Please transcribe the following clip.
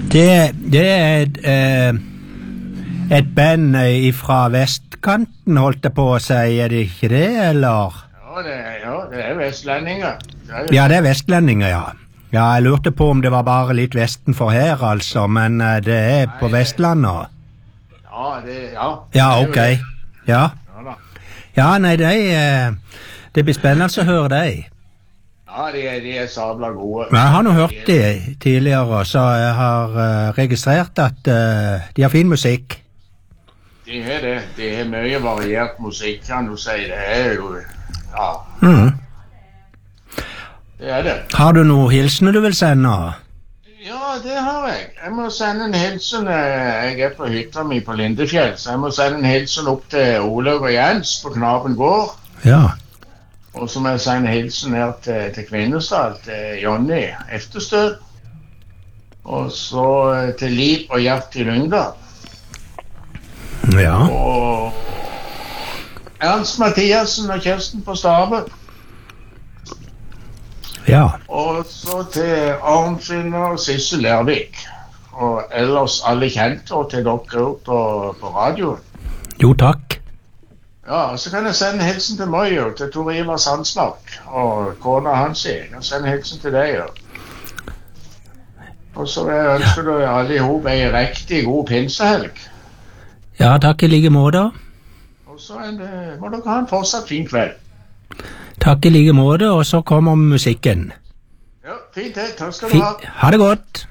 Det er et band fra vestkanten, holdt jeg på å si, er det ikke det, eller? Ja, det er vestlendinger. Ja, det er vestlendinger, ja. Ja, jeg lurte på om det var bare litt vesten for her, altså, men det er på Vestlandet. Ja, ok. Ja. Ja, nei, det blir spennende å høre deg. Ja, de er sabla gode. Men jeg har nå hørt de tidligere, så jeg har registrert at de har fin musikk. De har det. De har mye variert musikk, kan du si. Det er jo, ja. Det er det. Har du noen hilsener du vil sende? Ja, det har jeg. Jeg må sende en hilsen. Jeg er på hytta mi på Lindefjell, så jeg må sende en hilsen opp til Olaug og Jens på Knaben gård. Ja. Og så må jeg sende hilsen her til Kvinnestad, til Jonny Eftestød. Og så til Liv og Gjert i Lyngdal. Ja. Og Ernst Mathiasen og Kirsten på Stave. Ja. Og så til Arnfinn og Sissel Lærvik. Og ellers alle kjente, og til dere på radioen. Jo, takk. Ja, så kan jeg sende hilsen til Møyo, til Tor Ivar Sandsmark og kona hans. Jeg kan sende hilsen til deg. Og så ønsker du alle i hop en riktig god pinsehelg. Ja, takk i like måte. Og så må dere ha en fortsatt fin kveld. Takk i like måte, og så kommer musikken. Ja, fint det. Takk skal du ha. Ha det godt.